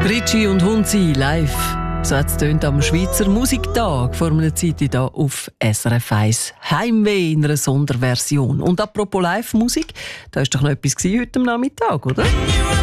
Ricci und Hunzi live. So hat es am Schweizer Musiktag vor einer Zeit hier auf SRF 1. Heimweh in einer Sonderversion. Und apropos Live-Musik, da war doch noch etwas heute am Nachmittag, oder?